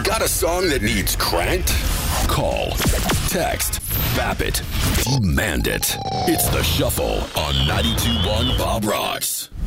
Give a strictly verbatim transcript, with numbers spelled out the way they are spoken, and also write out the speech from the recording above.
Got a song that needs cranked? Call, text, bap it, demand it. It's The Shuffle on ninety-two point one Bob Rocks.